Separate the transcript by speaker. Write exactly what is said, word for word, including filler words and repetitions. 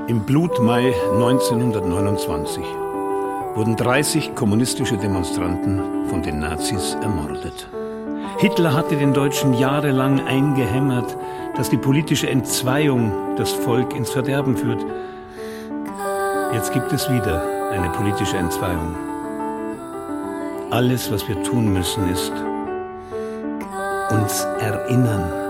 Speaker 1: Im Blutmai neunzehnhundertneunundzwanzig wurden dreißig kommunistische Demonstranten von den Nazis ermordet. Hitler hatte den Deutschen jahrelang eingehämmert, dass die politische Entzweiung das Volk ins Verderben führt. Jetzt gibt es wieder eine politische Entzweiung. Alles, was wir tun müssen, ist uns erinnern.